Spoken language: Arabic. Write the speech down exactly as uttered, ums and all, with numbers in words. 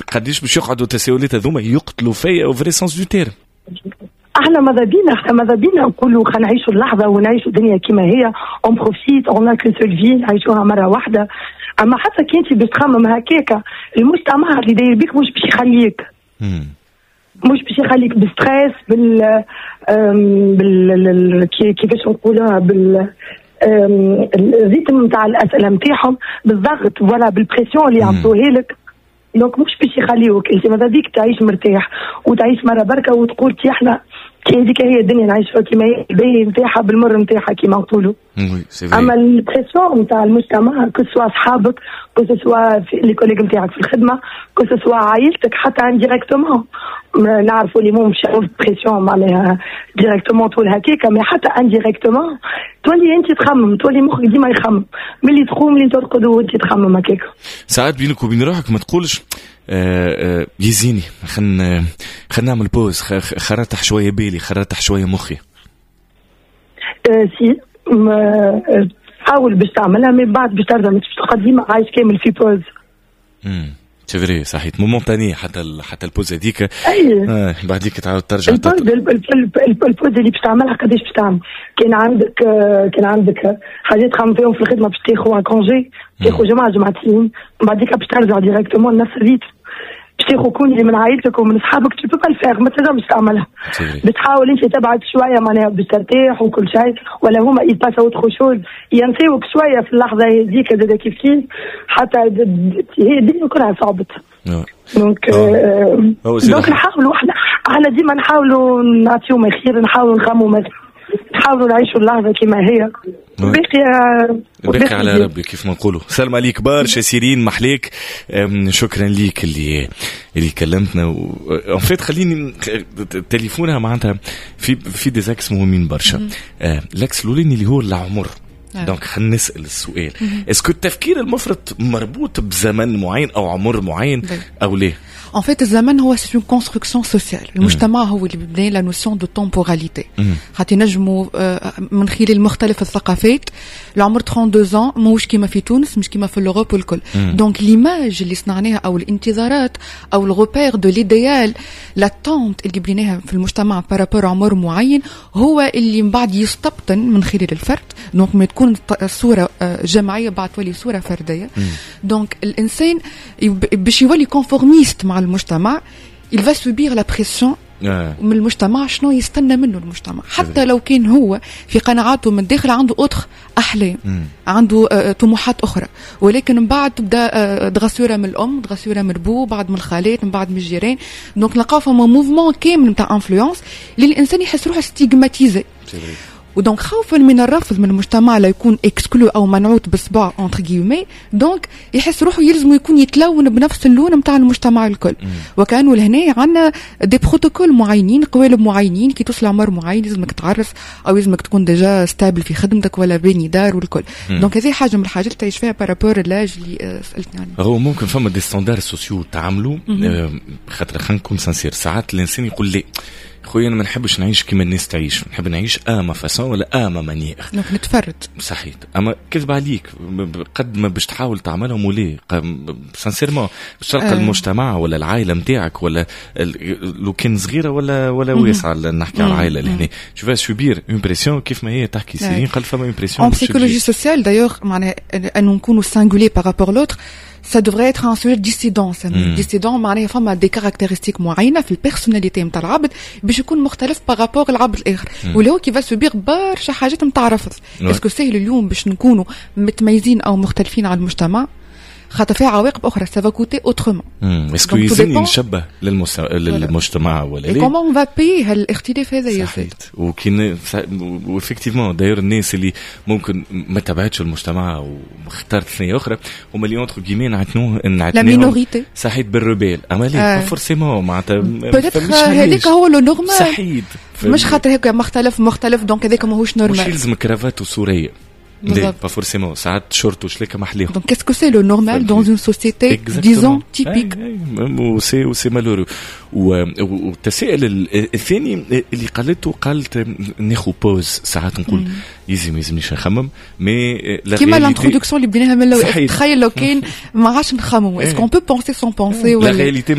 قديش باش يقعدوا التساؤلات هذوما يقتلوا فيا او فري سونس دو تيرم. احنا ماذا بينا احنا ماذا بينا نقولوا خلينا نعيشوا اللحظه ونعيشوا الدنيا كما هي اون بروفيت اون كون سول في نعيشوها مره واحده. اما حتى كي انت باش تخمم هكاك المجتمع اللي داير بيك مش باش يخليك مش باش يخليك بالستريس بال بال كيفاش نقولها بال الريتم نتاع الاسئله نتاعهم بالضغط ولا بالبريسيون اللي يعطوه لك. دونك مش باش يخليوك انت ماذا بيك تعيش مرتاح وتعيش مره بركه وتقول كي احنا كي هذيك هي الدنيا نعيشها كيما هي الباهي نتاعها بالمر نتاعها كيما نقولوا. اما البريسيون نتاع المجتمع كو سوا اصحابك كو سوا لي كوليغ نتاعك في الخدمه كو سوا عائلتك حتى انديريكتومون نعرفوا اللي مو مشاو في بريسيون معناها ديريكتومون تقول هكاك مي حتى انديريكتومون تولي انت تخمم تولي مخك ديما يخمم ملي تقوم ملي ترقد وانت تخمم هكاك. ساعات بينك وبين روحك ما تقولش آه آه يزيني خلينا خلينا نعمل بوز خرطح شويه بالي خرطح شويه مخي. آه سي حاول باش تعملها مي بعد باش ترجع مش تقعد ديما عايش كامل في بوز. امم سي فري صحيح مومونتاني حتى ال... حتى البوز هذيك أيه. آه بعديك تعاود ترجع البوز تط... البوز اللي باش تعملها قداش باش تعمل كان عندك كان عندك حاجات تخمم فيهم في الخدمه باش تاخذ ان كونجي تاخذ جمعه جمعتين بعديك باش ترجع ديريكتومون نفس الريت باش تاخذ كون اللي من عائلتك ومن اصحابك تو با الفيغ ما تنجمش تعملها بتحاول انت تبعد شويه معناها باش ترتاح وكل شيء ولا هما يباسوا اوتر شوز ينسيوك شويه في اللحظه هذيك هذا كيف كيف حتى هي الدنيا كلها صعبت. دونك دونك نحاولوا احنا احنا ديما نحاولوا نعطيو ما خير نحاولوا نخمموا نحاولوا نعيشوا اللحظه كما هي باقي باقي على ربي كيف ما نقولوا. سلام عليك برشا سيرين محليك شكرا ليك اللي اللي كلمتنا ان فيت خليني تليفونها معناتها في في ديزاكس مهمين برشا. الاكس الاولاني اللي هو العمر دونك خلينا نسال السؤال اسكو التفكير المفرط مربوط بزمن معين او عمر معين او ليه؟ En fait, الزمن هو c'est une construction sociale. المجتمع هو اللي بيبني la notion de temporalité. خاطر نجموا من خلال مختلف الثقافات العمر اثنين وثلاثين ماهوش كيما في تونس مش كيما في الأوروب والكل. دونك ليماج اللي صنعناها أو الانتظارات أو الغوبير دو ليديال لاتونت اللي بنيناها في المجتمع بارابور عمر معين هو اللي من بعد يستبطن من خلال الفرد. دونك ما تكون الصورة جماعية بعد تولي صورة فردية. دونك الإنسان باش يولي كونفورميست مع المجتمع il va subir la pression من المجتمع شنو يستنى منه المجتمع حتى لو كان هو في قناعاته من الداخل عنده أطر أحلام عنده طموحات أخرى ولكن من بعد تبدأ دغسورة من الأم دغسورة من البو بعد من الخالات من بعد من الجيران دونك نلقاو فما موفمون كامل نتاع انفلونس للإنسان يحس روحه ستيغماتيزي ودونك خوفا من الرفض من المجتمع لا يكون اكسكلو او منعوت بصباع انتر غيومي دونك يحس روحه يلزم يكون يتلون بنفس اللون نتاع المجتمع الكل وكانوا لهنا عندنا دي بروتوكول معينين قوالب معينين كي توصل عمر معين لازمك تعرف او لازمك تكون ديجا ستابل في خدمتك ولا باني دار والكل دونك هذه حاجه من الحاجات اللي تعيش فيها بارابور لاج اللي سالتني عنه. هو ممكن فما دي ستاندار سوسيو تعاملوا خاطر خلينا نكون سانسير ساعات الانسان يقول لي خويا انا ما نحبش نعيش كيما الناس تعيش نحب نعيش اما فاسون ولا اما مانيير دونك نتفرد صحيح اما كذب عليك قد ما باش تحاول تعملهم وليه سانسيرمون باش تلقى آه. المجتمع ولا العائله نتاعك ولا لو كان صغيره ولا ولا واسعه نحكي على العائله لهنا شو فاش سوبير اون بريسيون كيف ما هي تحكي سيرين قال فما اون بريسيون ان بسيكولوجي سوسيال دايوغ معناها انه نكونوا سانغولي بارابور لوتر ça devrait être un sujet dissidence dissident معناها فما دي كاركتيرستيك معينه في البيرسوناليتي نتاع العبد باش يكون مختلف بارابور العبد الاخر واللي هو كيفا سوبير برشا حاجات نتاع رفض اسكو سهل اليوم باش نكونوا متميزين او مختلفين على المجتمع خاطر فيها عواقب اخرى سافا كوتي اوترومون اسكو يزني نشبه للمس... للمجتمع ولا ليه كومون اون فا بي هالاختلاف هذا يزيد وكاين وافكتيفمون داير الناس اللي ممكن ما تبعتش المجتمع واختارت ثانيه اخرى هما اللي اونتر كيمي نعتنوه لا مينوريتي صحيح بالربيل اما ليه فورسيمون معناتها هذيك هو لو نورمال صحيح مش خاطر هيك مختلف مختلف دونك هذاك ماهوش نورمال مش يلزم كرافات وسوريه لا pas forcément ساعات شورت وشليكه محليهم donc qu'est-ce que c'est le normal dans une société disons typique و سي و سي مالورو والتساؤل الثاني اللي قالته قالت ناخذ بوز ساعات نقول يزي ما يلزمنيش نخمم مي كيما الانترودكسيون اللي بديناها من الاول تخيل لو كان ما عادش نخمم اسكو on peut penser sans penser ولا